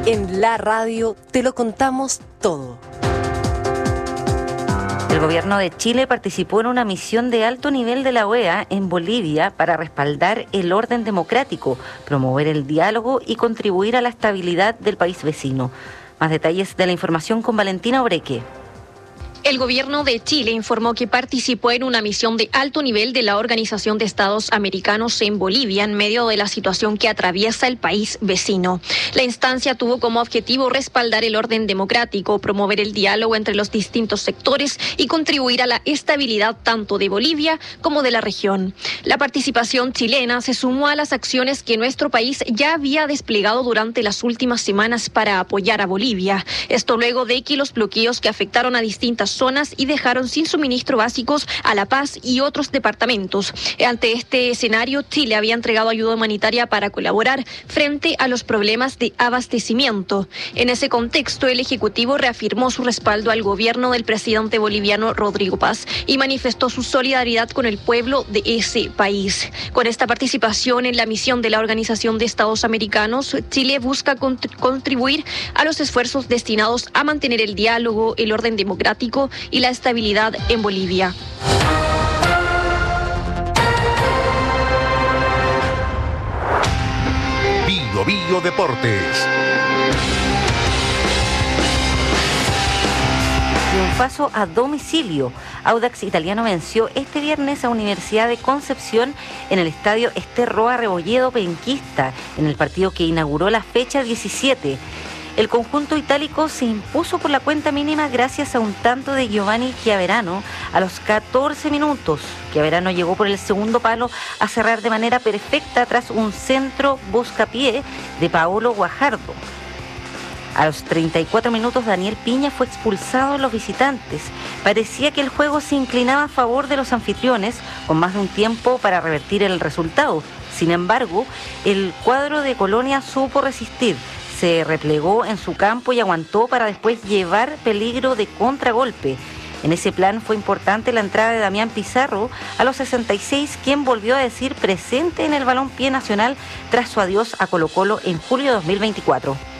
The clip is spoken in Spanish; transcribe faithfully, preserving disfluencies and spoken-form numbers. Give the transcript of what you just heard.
En la radio te lo contamos todo. El gobierno de Chile participó en una misión de alto nivel de la O E A en Bolivia para respaldar el orden democrático, promover el diálogo y contribuir a la estabilidad del país vecino. Más detalles de la información con Valentina Obreque. El gobierno de Chile informó que participó en una misión de alto nivel de la Organización de Estados Americanos en Bolivia en medio de la situación que atraviesa el país vecino. La instancia tuvo como objetivo respaldar el orden democrático, promover el diálogo entre los distintos sectores y contribuir a la estabilidad tanto de Bolivia como de la región. La participación chilena se sumó a las acciones que nuestro país ya había desplegado durante las últimas semanas para apoyar a Bolivia. Esto luego de que los bloqueos que afectaron a distintas zonas y dejaron sin suministro básicos a La Paz y otros departamentos. Ante este escenario, Chile había entregado ayuda humanitaria para colaborar frente a los problemas de abastecimiento. En ese contexto, el Ejecutivo reafirmó su respaldo al gobierno del presidente boliviano Rodrigo Paz y manifestó su solidaridad con el pueblo de ese país. Con esta participación en la misión de la Organización de Estados Americanos, Chile busca cont- contribuir a los esfuerzos destinados a mantener el diálogo, el orden democrático y la estabilidad en Bolivia. Bio Bio Deportes. Triunfazo a domicilio. Audax Italiano venció este viernes a Universidad de Concepción en el estadio Ester Roa Rebolledo Penquista, en el partido que inauguró la fecha diecisiete. El conjunto itálico se impuso por la cuenta mínima gracias a un tanto de Giovanni Chiaverano a los catorce minutos. Chiaverano llegó por el segundo palo a cerrar de manera perfecta tras un centro buscapié de Paolo Guajardo. A los treinta y cuatro minutos Daniel Piña fue expulsado de los visitantes. Parecía que el juego se inclinaba a favor de los anfitriones con más de un tiempo para revertir el resultado. Sin embargo, el cuadro de Colonia supo resistir. Se replegó en su campo y aguantó para después llevar peligro de contragolpe. En ese plan fue importante la entrada de Damián Pizarro a los sesenta y seis, quien volvió a decir presente en el balompié nacional tras su adiós a Colo-Colo en julio de dos mil veinticuatro.